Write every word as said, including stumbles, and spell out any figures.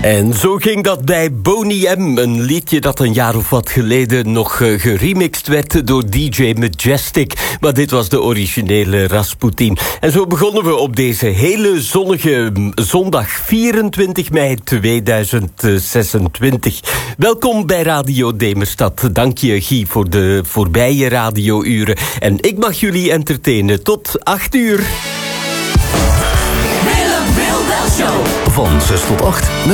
En zo ging dat bij Boney M. Een liedje dat een jaar of wat geleden nog uh, geremixed werd door D J Majestic. Maar dit was de originele Rasputin. En zo begonnen we op deze hele zonnige zondag vierentwintig mei tweeduizend zesentwintig. Welkom bij Radio Demerstad. Dank je, Guy, voor de voorbije radiouren. En ik mag jullie entertainen tot acht uur. Willem Wilde Show. Van zes tot acht.